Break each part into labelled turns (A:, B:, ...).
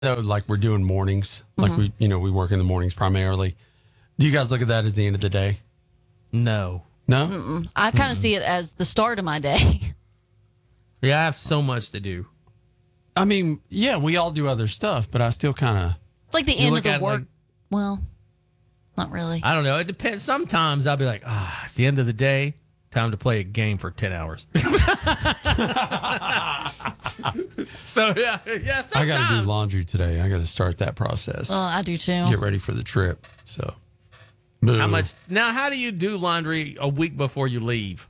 A: though, like we're doing mornings, like we work in the mornings primarily. Do you guys look at that as the end of the day?
B: No.
A: No?
C: I kind of see it as the start of my day.
B: Yeah, I have so much to do.
A: I mean, yeah, we all do other stuff, but I still kind of.
C: It's like the end of
B: look
C: the
B: at it
C: work.
B: like-
C: Well, not really.
B: I don't know. It depends. Sometimes I'll be like, it's the end of the day. Time to play a game for 10 hours. So, yeah, sometimes.
A: I got to do laundry today. I got to start that process.
C: Well, I do too.
A: Get ready for the trip. So, boo.
B: How much? Now, how do you do laundry a week before you leave?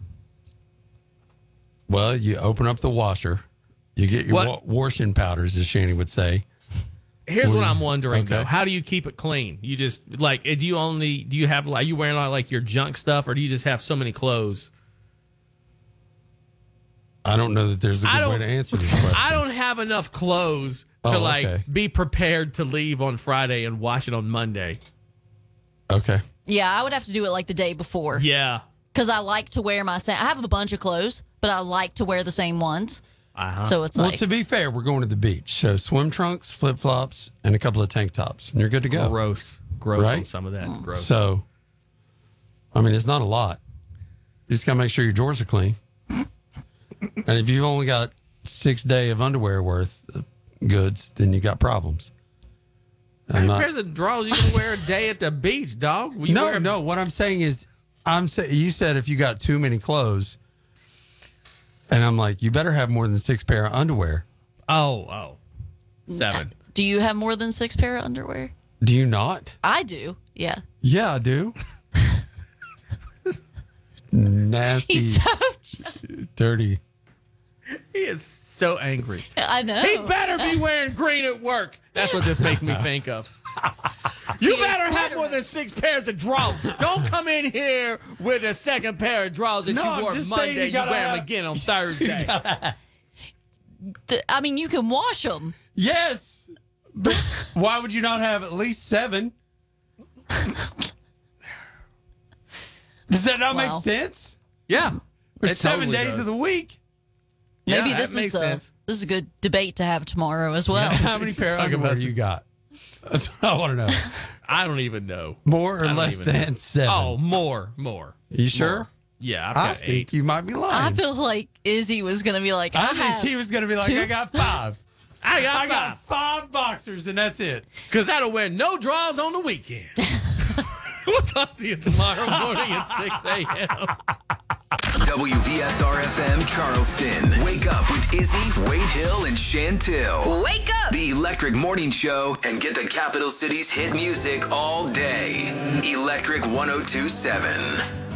A: Well, you open up the washer. You get your
B: What?
A: washing powders, as Shanny would say.
B: Here's what I'm wondering,
A: Okay.
B: though. How do you keep it clean? You just, like, do you have, like, you wearing, like, your junk stuff, or do you just have so many clothes?
A: I don't know that there's a good way to answer this question.
B: I don't have enough clothes to,
A: okay.
B: be prepared to leave on Friday and wash it on Monday.
A: Okay.
C: Yeah, I would have to do it like the day before.
B: Yeah.
C: Because I like to wear my same. I have a bunch of clothes, but I like to wear the same ones.
B: Uh-huh.
C: So it's
A: Well,
C: like,
A: to be fair, we're going to the beach. So swim trunks, flip flops, and a couple of tank tops, and you're good to go.
B: Gross
A: Right?
B: on some of that. Gross.
A: So, I mean, it's not a lot. You just got to make sure your drawers are clean. And if you've only got 6 days of underwear worth of goods, then you got problems.
B: How many pairs of drawers you can wear a day at the beach, dog?
A: No. What I'm saying is, you said if you got too many clothes, and I'm like, you better have more than 6 pair of underwear.
B: Oh. 7.
C: do you have more than 6 pair of underwear?
A: Do you not?
C: I do. Yeah.
A: Yeah, I do. Nasty,
C: He's so.
A: dirty.
B: He is so angry.
C: I know.
B: He better be wearing green at work. That's what this makes me think of. You better have more than 6 pairs of drawers. Don't come in here with a second pair of drawers that
A: No,
B: you
A: I'm
B: wore
A: just saying
B: Monday.
A: you
B: You wear
A: gotta
B: them
A: have-
B: again on Thursday.
C: I mean, you can wash them.
A: Yes. But why would you not have at least 7? Does that not make
C: Wow.
A: sense?
B: Yeah.
A: There's
B: It
A: 7
B: totally
A: days
B: does.
A: of the week.
C: Maybe
B: Yeah,
C: this
B: that makes
C: is
B: sense.
C: this is a good debate to have tomorrow as well.
A: How many pair of
B: talk
A: underwear
B: about
A: you got? That's what I want to know.
B: I don't even know.
A: More or
B: I don't
A: less
B: even
A: than 7?
B: Oh, more.
A: You sure?
B: More. Yeah, I've
A: I
B: got
A: think
B: 8.
A: you might be
C: I
A: lying.
C: feel like Izzy was going to be like,
A: I
C: have
A: think he was going to be like,
C: 2.
A: I got 5.
B: I
A: I got 5 boxers, and that's it.
B: Because I don't wear no drawers on the weekend. We'll talk to you tomorrow morning at 6 a.m.
D: WVSR-FM Charleston. Wake up with Izzy, Wade Hill, and Chantil.
E: Wake up!
D: The Electric Morning Show, and get the capital city's hit music all day. Electric 102.7.